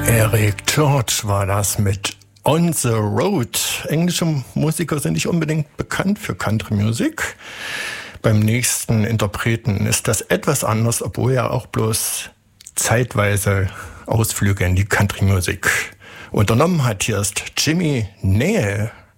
Eric Church war das mit On the Road. Englische Musiker sind nicht unbedingt bekannt für Country Music. Beim nächsten Interpreten ist das etwas anders, obwohl er auch bloß zeitweise Ausflüge in die Country Music unternommen hat. Hier ist Jimmy Neal